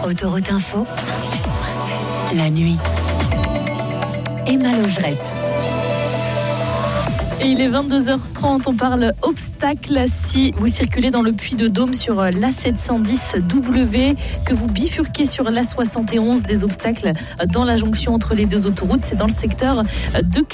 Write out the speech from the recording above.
Autoroute Info, la nuit. Emma Logerette. Et il est 22h30, on parle obstacles. Si vous circulez dans le Puy-de-Dôme sur l'A710W, que vous bifurquez sur l'A71, des obstacles dans la jonction entre les deux autoroutes, c'est dans le secteur de